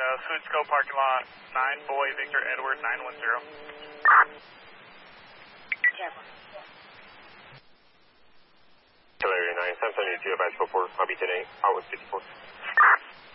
Foodsco parking lot, 9 Boy Victor Edward 910. Carrier 9, 772, advise 44, I'll be today, out with 54.